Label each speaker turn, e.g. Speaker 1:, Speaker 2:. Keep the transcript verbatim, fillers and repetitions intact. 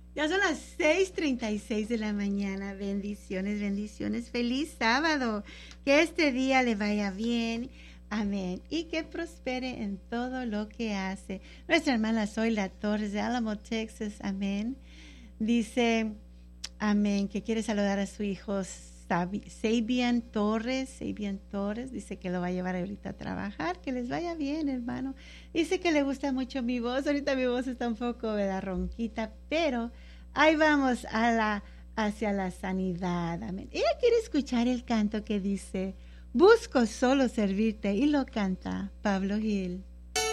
Speaker 1: Ya son las seis treinta y seis de la mañana. Bendiciones, bendiciones. Feliz sábado. Que este día le vaya bien. Amén. Y que prospere en todo lo que hace. Nuestra hermana Zoila Torres de Alamo, Texas. Amén. Dice, amén, que quiere saludar a su hijo Sabian Torres. Sabian Torres. Dice que lo va a llevar ahorita a trabajar. Que les vaya bien, hermano. Dice que le gusta mucho mi voz. Ahorita mi voz está un poco, ¿verdad?, ronquita, pero ahí vamos a la, hacia la sanidad. Amén. Ella quiere escuchar el canto que dice, busco solo servirte, y lo canta Pablo Gil.